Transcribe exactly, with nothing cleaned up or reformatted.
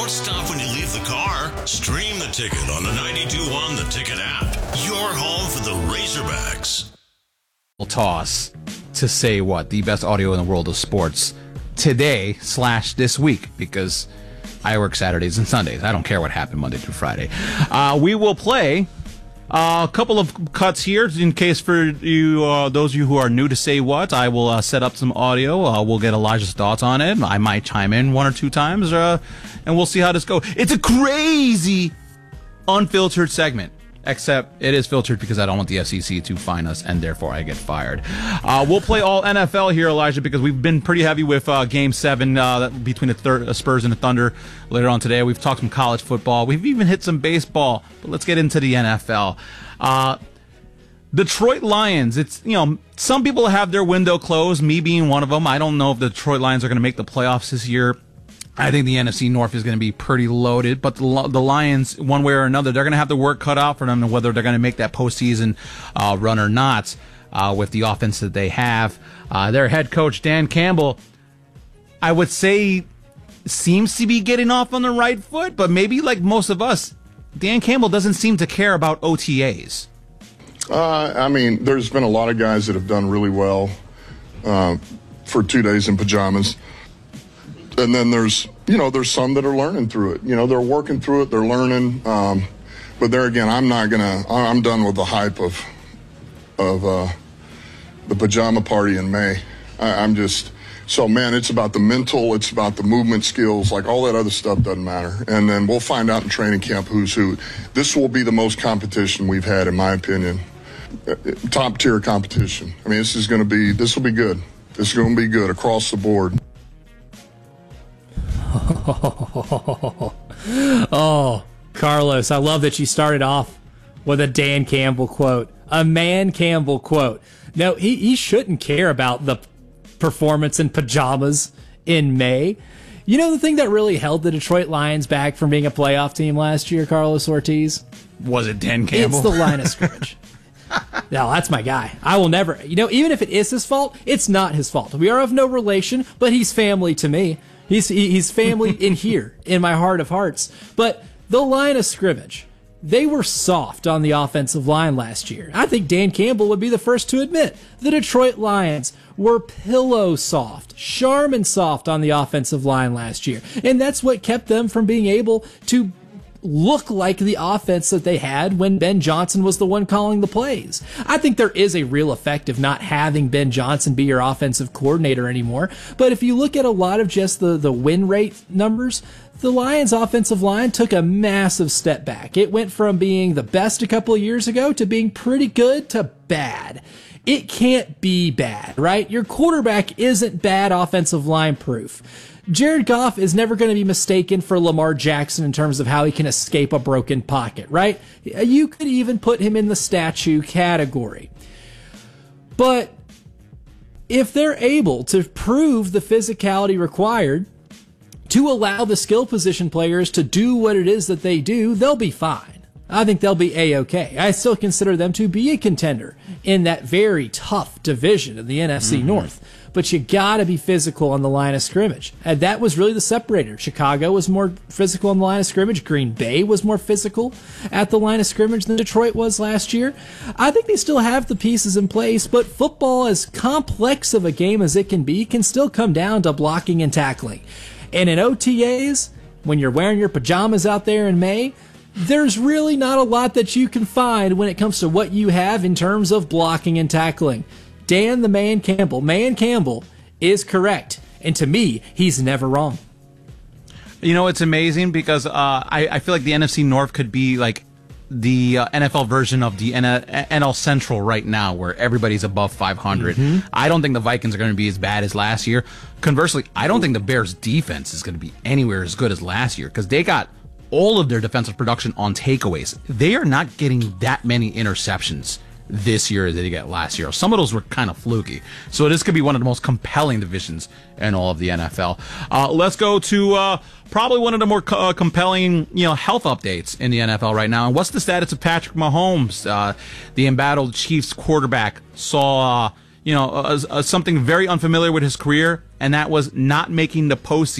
Don't stop when you leave the car. Stream the ticket on the ninety-two point one The Ticket app. Your home for the Razorbacks. Toss to say what? The best audio in the world of sports today slash this week, because I work Saturdays and Sundays. I don't care what happened Monday through Friday. Uh, we will play uh, a couple of cuts here in case for you, uh, those of you who are new to Say What. I will uh, set up some audio. Uh, we'll get Elijah's thoughts on it. I might chime in one or two times, uh, and we'll see how this goes. It's a crazy, unfiltered segment. Except it is filtered because I don't want the F C C to fine us, and therefore I get fired. Uh, we'll play all N F L here, Elijah, because we've been pretty heavy with uh, Game seven uh, between the thir- uh, Spurs and the Thunder later on today. We've talked some college football. We've even hit some baseball. But let's get into the N F L. Uh, Detroit Lions, it's, you know, some people have their window closed, me being one of them. I don't know if the Detroit Lions are going to make the playoffs this year. I think the N F C North is going to be pretty loaded, but the, the Lions, one way or another, they're going to have the work cut out for them, and whether they're going to make that postseason uh, run or not uh, with the offense that they have. Uh, their head coach, Dan Campbell, I would say seems to be getting off on the right foot, but maybe like most of us, Dan Campbell doesn't seem to care about O T As. Uh, I mean, there's been a lot of guys that have done really well uh, for two days in pajamas. And then there's, you know, there's some that are learning through it. You know, they're working through it, they're learning. Um, but there again, I'm not going to, I'm done with the hype of of uh, the pajama party in May. I, I'm just, so man, it's about the mental, it's about the movement skills, like all that other stuff doesn't matter. And then we'll find out in training camp who's who. This will be the most competition we've had, in my opinion. Top tier competition. I mean, this is going to be, this will be good. This is going to be good across the board. Oh, Carlos, I love that you started off with a Dan Campbell quote, a man Campbell quote. No, he, he shouldn't care about the performance in pajamas in May. You know the thing that really held the Detroit Lions back from being a playoff team last year, Carlos Ortiz? Was it Dan Campbell? It's the line of scrimmage. No, that's my guy. I will never, you know, even if it is his fault, it's not his fault. We are of no relation, but he's family to me. He's he's family in here, in my heart of hearts. But the line of scrimmage, they were soft on the offensive line last year. I think Dan Campbell would be the first to admit the Detroit Lions were pillow soft, Charmin soft on the offensive line last year. And that's what kept them from being able to look like the offense that they had when Ben Johnson was the one calling the plays. I think there is a real effect of not having Ben Johnson be your offensive coordinator anymore. But if you look at a lot of just the, the win rate numbers, the Lions offensive line took a massive step back. It went from being the best a couple of years ago to being pretty good to bad. It can't be bad, right? Your quarterback isn't bad offensive line proof. Jared Goff is never going to be mistaken for Lamar Jackson in terms of how he can escape a broken pocket, right? You could even put him in the statue category. But if they're able to prove the physicality required to allow the skill position players to do what it is that they do, they'll be fine. I think they'll be A-okay. I still consider them to be a contender in that very tough division of the N F C mm-hmm. North. But you gotta be physical on the line of scrimmage. And that was really the separator. Chicago was more physical on the line of scrimmage. Green Bay was more physical at the line of scrimmage than Detroit was last year. I think they still have the pieces in place, but football, as complex of a game as it can be, can still come down to blocking and tackling. And in O T As, when you're wearing your pajamas out there in May, there's really not a lot that you can find when it comes to what you have in terms of blocking and tackling. Dan the Man Campbell, Man Campbell is correct. And to me, he's never wrong. You know, it's amazing because uh, I, I feel like the N F C North could be like the uh, N F L version of the N L Central right now, where everybody's above five hundred. Mm-hmm. I don't think the Vikings are going to be as bad as last year. Conversely, I don't think the Bears' defense is going to be anywhere as good as last year because they got all of their defensive production on takeaways. They are not getting that many interceptions this year as they got last year. Some of those were kind of fluky. So this could be one of the most compelling divisions in all of the N F L. Uh, let's go to uh, probably one of the more co- uh, compelling, you know, health updates in the N F L right now. And what's the status of Patrick Mahomes? Uh, the embattled Chiefs quarterback saw, uh, you know, uh, uh, something very unfamiliar with his career, and that was not making the postseason.